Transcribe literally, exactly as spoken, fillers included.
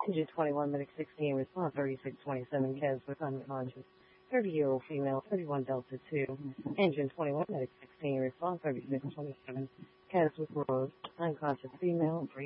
Engine twenty-one, medic sixteen, response thirty-six twenty-seven, Kes with unconscious. thirty-year-old female, thirty-one Delta two. Engine twenty-one, medic sixteen, response thirty-six twenty-seven, Kes with road, unconscious female,